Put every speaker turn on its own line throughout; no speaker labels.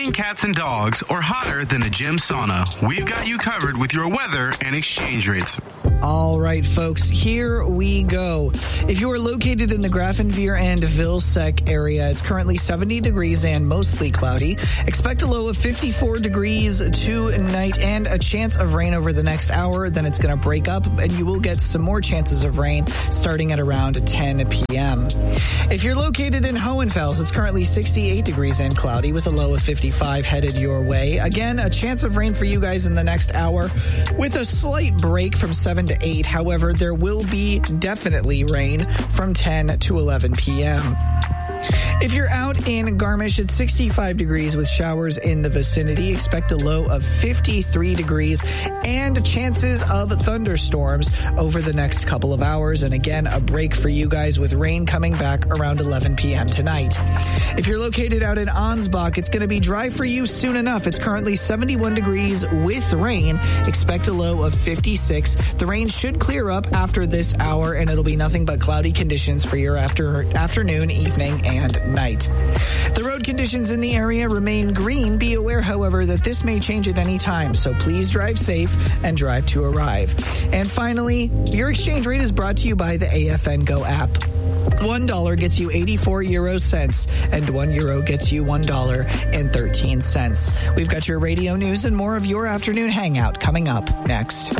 raining cats and dogs, or hotter than a gym sauna, we've got you covered with your weather and exchange rates.
All right, folks, here we go. If you are located in the Grafenveer and Vilsec area, it's currently 70 degrees and mostly cloudy. Expect a low of 54 degrees tonight and a chance of rain over the next hour. Then it's going to break up and you will get some more chances of rain starting at around 10 p.m. If you're located in Hohenfels, it's currently 68 degrees and cloudy with a low of 55 headed your way. Again, a chance of rain for you guys in the next hour with a slight break from 7 to 8. However, there will be definitely rain from 10 to 11 p.m. If you're out in Garmisch, it's 65 degrees with showers in the vicinity. Expect a low of 53 degrees and chances of thunderstorms over the next couple of hours. And again, a break for you guys with rain coming back around 11 p.m. tonight. If you're located out in Ansbach, it's going to be dry for you soon enough. It's currently 71 degrees with rain. Expect a low of 56. The rain should clear up after this hour, and it'll be nothing but cloudy conditions for your afternoon, evening, and night. The road conditions in the area remain green. Be aware, however, that this may change at any time, so please drive safe and drive to arrive. And finally, your exchange rate is brought to you by the AFN Go app. $1 gets you 84 euro cents, and €1 gets you $1.13. We've got your radio news and more of your afternoon hangout coming up next.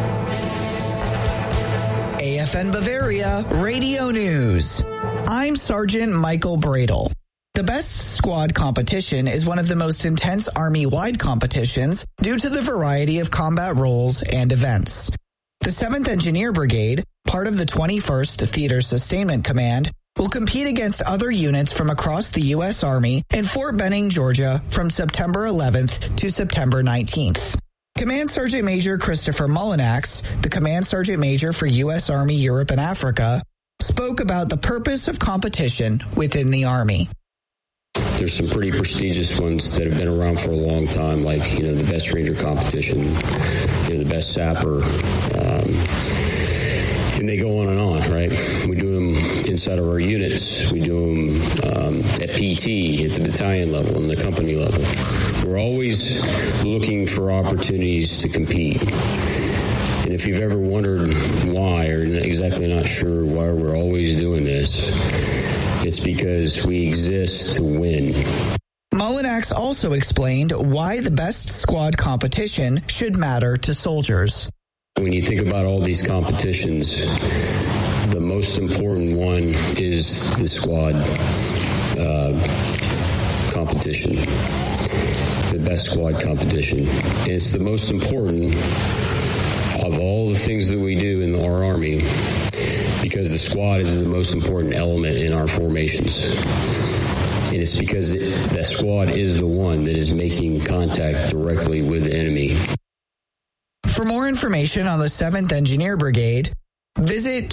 AFN Bavaria Radio News. I'm Sergeant Michael Bradle. The Best Squad competition is one of the most intense Army-wide competitions due to the variety of combat roles and events. The 7th Engineer Brigade, part of the 21st Theater Sustainment Command, will compete against other units from across the U.S. Army in Fort Benning, Georgia from September 11th to September 19th. Command Sergeant Major Christopher Mullinax, the Command Sergeant Major for U.S. Army Europe and Africa, spoke about the purpose of competition within the Army.
There's some pretty prestigious ones that have been around for a long time, like, the Best Ranger competition, the Best Sapper, and they go on and on, right? We do them inside of our units. We do them at PT, at the battalion level, and the company level. We're always looking for opportunities to compete. And if you've ever wondered why, or exactly not sure why we're always doing this, it's because we exist to win.
Mullinax also explained why the Best Squad competition should matter to soldiers.
When you think about all these competitions, the most important one is the squad competition, the Best Squad competition. And it's the most important of all the things that we do in our Army, because the squad is the most important element in our formations. And it's because that squad is the one that is making contact directly with the enemy.
For more information on the 7th Engineer Brigade, visit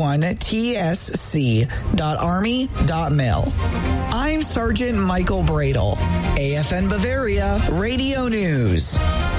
21tsc.army.mil. I'm Sergeant Michael Bradle, AFN Bavaria Radio News.